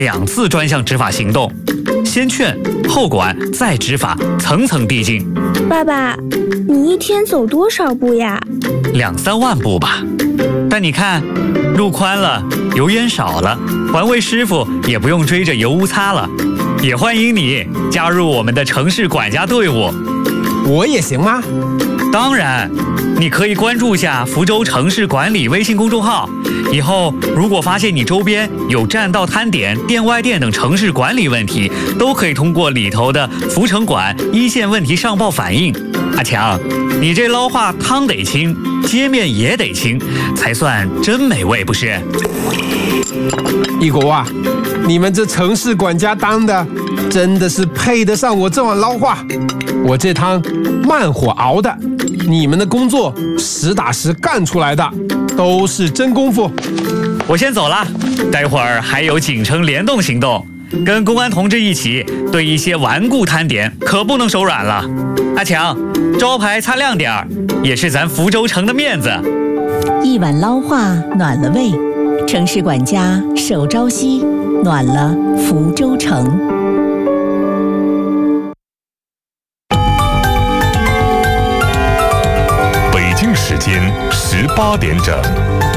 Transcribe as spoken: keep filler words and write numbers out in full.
两次专项执法行动，先劝后管再执法，层层递进。 爸爸，你一天走多少步呀？ 两三万步吧。但你看，路宽了，油烟少了，环卫师傅也不用追着油污擦了。也欢迎你加入我们的城市管家队伍。 我也行吗？ 当然，你可以关注下福州城市管理微信公众号。以后如果发现你周边有占道摊点、店外店等城市管理问题，都可以通过里头的福城管一线问题上报反映。阿强，你这捞化汤得清，街面也得清，才算真美味，不是？ 一国啊，你们这城市管家当的，真的是配得上我这碗捞化。我这汤慢火熬的，你们的工作实打实干出来的，都是真功夫。 我先走了，待会儿还有警城联动行动，跟公安同志一起对一些顽固摊点可不能手软了。阿强，招牌擦亮点儿，也是咱福州城的面子。 一碗捞化暖了胃，城市管家守朝夕，暖了福州城。 北京时间十八点整。